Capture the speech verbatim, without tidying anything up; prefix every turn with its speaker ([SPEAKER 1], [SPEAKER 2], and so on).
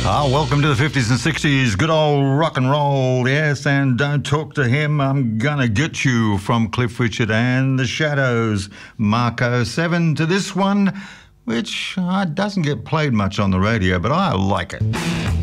[SPEAKER 1] Ah, welcome to the fifties and sixties. Good old rock and roll, yes, and Don't Talk to Him, I'm Gonna Get You from Cliff Richard and the Shadows. Marco seven to this one, which uh, doesn't get played much on the radio, but I like it.